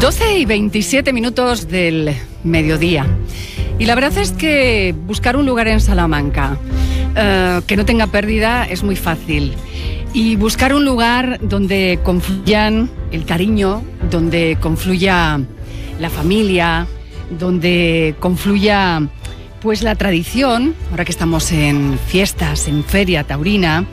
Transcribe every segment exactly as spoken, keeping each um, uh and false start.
doce y veintisiete minutos del mediodía. Y la verdad es que buscar un lugar en Salamanca eh, que no tenga pérdida es muy fácil. Y buscar un lugar donde confluyan el cariño, donde confluya la familia, donde confluya pues la tradición, ahora que estamos en fiestas, en feria taurina,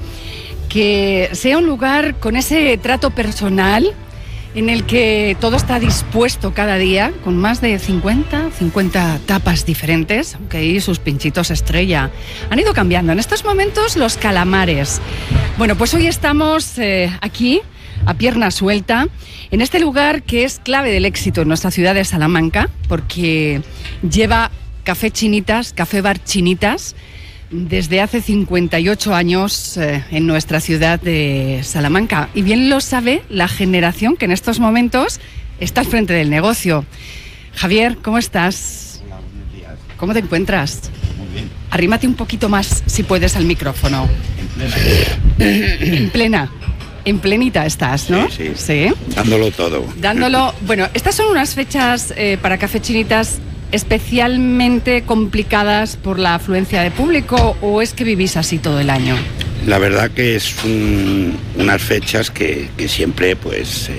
que sea un lugar con ese trato personal en el que todo está dispuesto cada día, con más de cincuenta, cincuenta tapas diferentes, aunque ahí sus pinchitos estrella han ido cambiando. En estos momentos los calamares. Bueno, pues hoy estamos eh, aquí, a pierna suelta, en este lugar que es clave del éxito en nuestra ciudad de Salamanca, porque lleva Café Chinitas, Café Bar Chinitas, desde hace cincuenta y ocho años eh, en nuestra ciudad de Salamanca. Y bien lo sabe la generación que en estos momentos está al frente del negocio. Javier, ¿cómo estás? Hola, buenos días. ¿Cómo te encuentras? Muy bien. Arrímate un poquito más, si puedes, al micrófono. En plena. En plena. En plenita estás, ¿no? Sí, sí. Sí. Dándolo todo. Dándolo... Bueno, estas son unas fechas eh, para Café Chinitas especialmente complicadas por la afluencia de público, ¿o es que vivís así todo el año? La verdad que es un- unas fechas que, que siempre pues eh,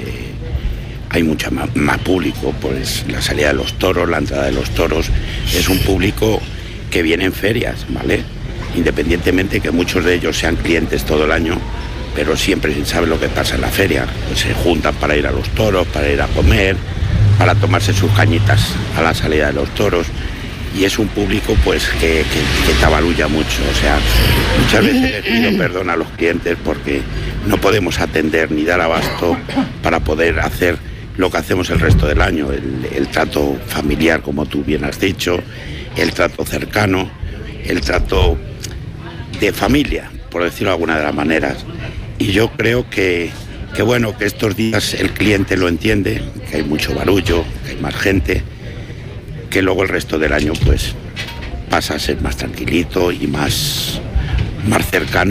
hay mucha más, más público, pues la salida de los toros, la entrada de los toros, es un público que viene en ferias, ¿vale? Independientemente que muchos de ellos sean clientes todo el año, pero siempre se sabe lo que pasa en la feria, pues se juntan para ir a los toros, para ir a comer, para tomarse sus cañitas a la salida de los toros, y es un público pues que, que, que tabarulla mucho. O sea, muchas veces les pido perdón a los clientes porque no podemos atender ni dar abasto para poder hacer lo que hacemos el resto del año, el, el trato familiar, como tú bien has dicho, el trato cercano, el trato de familia, por decirlo de alguna de las maneras. Y yo creo que que bueno, que estos días el cliente lo entiende, que hay mucho barullo, que hay más gente, que luego el resto del año pues pasa a ser más tranquilito y más, más cercano.